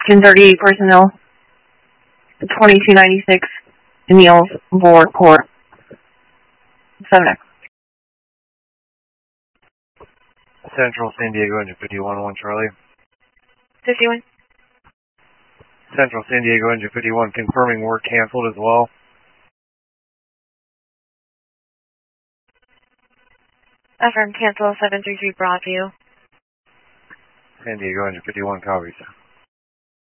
1038 personnel, 2296 Niels Bohr Court. 7X. Central San Diego, engine 51-1 Charlie. 51. Central San Diego, engine 51, confirming work canceled as well. Affirm, cancel 733 Broadview. San Diego, engine 51, copies.